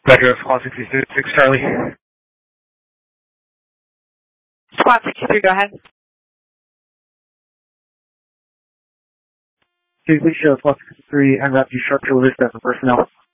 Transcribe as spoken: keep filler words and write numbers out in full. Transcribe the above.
Roger, Squad sixty-six, Charlie. Squad sixty-three, go ahead. Please show Squad sixty-three and wrap you sharp to list for personnel.